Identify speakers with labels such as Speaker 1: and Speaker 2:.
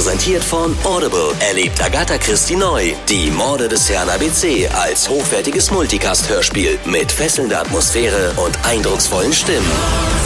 Speaker 1: Präsentiert von Audible. Erlebt Agatha Christie neu. Die Morde des Herrn ABC als hochwertiges Multicast-Hörspiel mit fesselnder Atmosphäre und eindrucksvollen Stimmen.